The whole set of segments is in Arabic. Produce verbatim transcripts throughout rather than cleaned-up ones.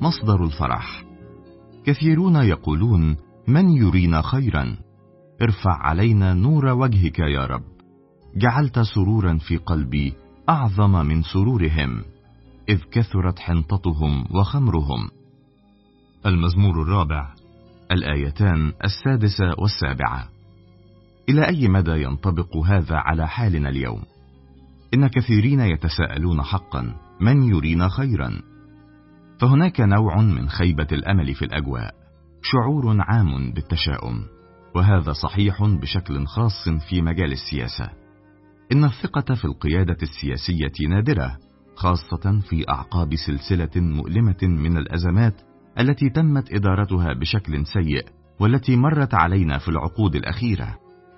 مصدر الفرح. كثيرون يقولون: من يرينا خيرا؟ ارفع علينا نور وجهك يا رب. جعلت سرورا في قلبي أعظم من سرورهم، إذ كثرت حنطتهم وخمرهم. المزمور الرابع، الآيتان السادسة والسابعة. إلى أي مدى ينطبق هذا على حالنا اليوم؟ إن كثيرين يتساءلون حقا: من يرينا خيرا؟ فهناك نوع من خيبة الأمل في الأجواء، شعور عام بالتشاؤم، وهذا صحيح بشكل خاص في مجال السياسة. إن الثقة في القيادة السياسية نادرة، خاصة في أعقاب سلسلة مؤلمة من الأزمات التي تمت إدارتها بشكل سيء والتي مرت علينا في العقود الأخيرة.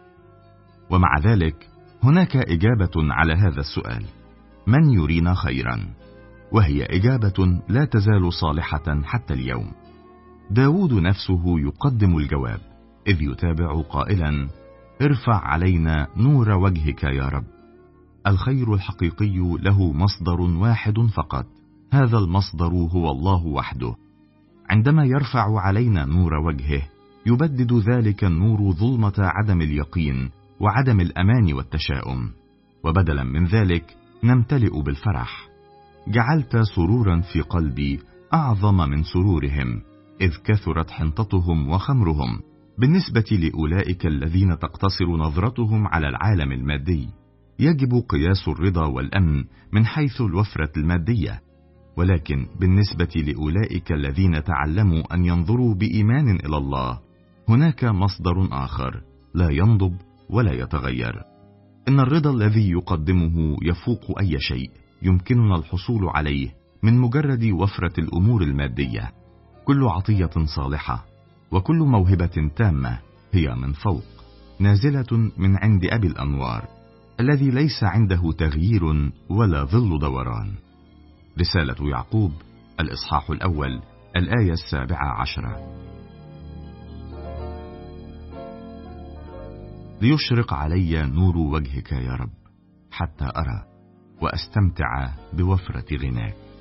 ومع ذلك هناك إجابة على هذا السؤال: من يرينا خيرا؟ وهي إجابة لا تزال صالحة حتى اليوم. داود نفسه يقدم الجواب، إذ يتابع قائلا: ارفع علينا نور وجهك يا رب. الخير الحقيقي له مصدر واحد فقط، هذا المصدر هو الله وحده. عندما يرفع علينا نور وجهه، يبدد ذلك النور ظلمة عدم اليقين وعدم الأمان والتشاؤم، وبدلا من ذلك نمتلئ بالفرح. جعلت سرورا في قلبي أعظم من سرورهم، إذ كثرت حنطتهم وخمرهم. بالنسبة لأولئك الذين تقتصر نظرتهم على العالم المادي، يجب قياس الرضا والأمن من حيث الوفرة المادية، ولكن بالنسبة لأولئك الذين تعلموا أن ينظروا بإيمان إلى الله، هناك مصدر آخر لا ينضب ولا يتغير. إن الرضا الذي يقدمه يفوق أي شيء يمكننا الحصول عليه من مجرد وفرة الأمور المادية. كل عطية صالحة وكل موهبة تامة هي من فوق، نازلة من عند أبي الأنوار الذي ليس عنده تغيير ولا ظل دوران. رسالة يعقوب الإصحاح الأول الآية السابعة عشرة. ليشرق علي نور وجهك يا رب، حتى أرى وأستمتع بوفرة غناك.